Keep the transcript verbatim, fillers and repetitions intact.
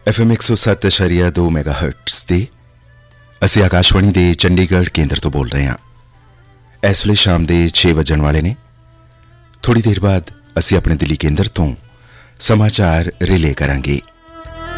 F M ਇੱਕ ਸੌ ਸੱਤ ਦਸ਼ਮਲਵ ਦੋ ਮੈਗਾ ਹਰਟਜ਼ ਤੇ ਅਸੀਂ ਆਕਾਸ਼ਵਾਣੀ ਦੇ ਚੰਡੀਗੜ੍ਹ ਕੇਂਦਰ ਤੋਂ ਬੋਲ ਰਹੇ ਹਾਂ। ਇਸ ਵੇਲੇ ਸ਼ਾਮ ਦੇ ਛੇ ਵੱਜਣ ਵਾਲੇ ਨੇ। ਥੋੜੀ ਦੇਰ ਬਾਅਦ ਅਸੀਂ ਆਪਣੇ ਦਿੱਲੀ ਕੇਂਦਰ ਤੋਂ ਸਮਾਚਾਰ ਰਿਲੇ ਕਰਾਂਗੇ।